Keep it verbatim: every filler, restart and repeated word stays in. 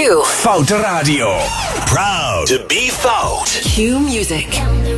Q. Foute Radio. Proud to be Fout. Q Music.